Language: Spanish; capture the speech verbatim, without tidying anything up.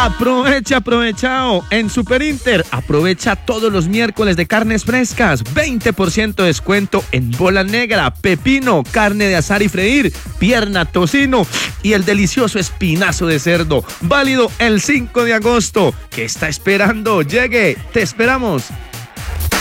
Aprovecha, aprovechao. En Super Inter, aprovecha todos los miércoles de carnes frescas. veinte por ciento de descuento en bola negra, pepino, carne de asar y freír, pierna, tocino y el delicioso espinazo de cerdo. Válido el cinco de agosto. ¿Qué está esperando? Llegue, te esperamos.